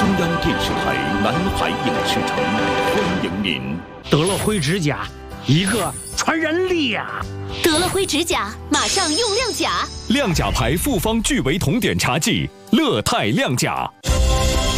央电视台南海影视城欢迎您。 得了灰指甲，一个传染力呀！ 得了灰指甲，马上用亮甲。 亮甲牌复方聚维酮碘茶剂，乐泰亮甲。